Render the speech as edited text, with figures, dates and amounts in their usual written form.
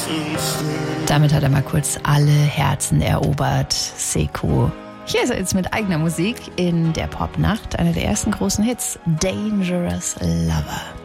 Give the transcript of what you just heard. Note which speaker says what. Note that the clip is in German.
Speaker 1: Damit hat er mal kurz alle Herzen erobert. Sekou. Hier ist er jetzt mit eigener Musik in der Popnacht. Einer der ersten großen Hits. Dangerous Lover.